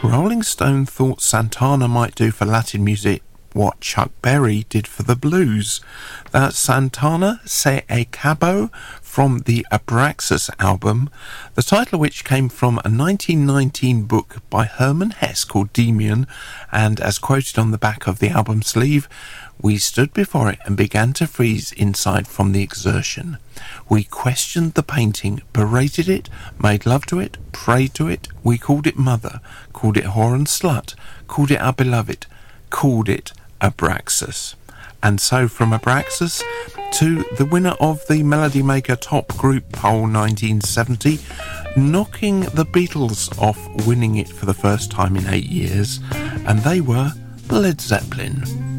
Rolling Stone thought Santana might do for Latin music what Chuck Berry did for the blues. That Santana Se Acabó from the Abraxas album, the title of which came from a 1919 book by Hermann Hesse called Demian, and as quoted on the back of the album sleeve, we stood before it and began to freeze inside from the exertion. We questioned the painting, berated it, made love to it, prayed to it. We called it mother, called it whore and slut, called it our beloved, called it Abraxas. And so from Abraxas to the winner of the Melody Maker Top Group Poll 1970, knocking the Beatles off winning it for the first time in 8 years, and they were Led Zeppelin.